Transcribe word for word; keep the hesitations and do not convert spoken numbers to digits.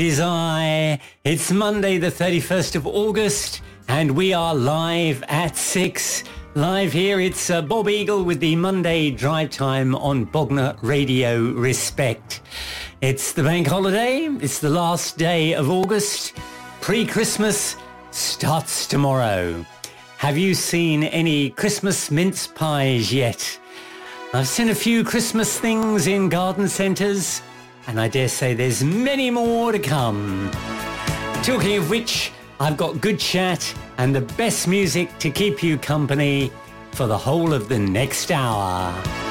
Is I. It's Monday the thirty-first of August and we are live at six. Live here, it's uh, Bob Eagle with the Monday Drive Time on Bognor Radio Respect. It's the bank holiday, it's the last day of August. Pre-Christmas starts tomorrow. Have you seen any Christmas mince pies yet? I've seen a few Christmas things in garden centres, and I dare say there's many more to come. Talking of which, I've got good chat and the best music to keep you company for the whole of the next hour.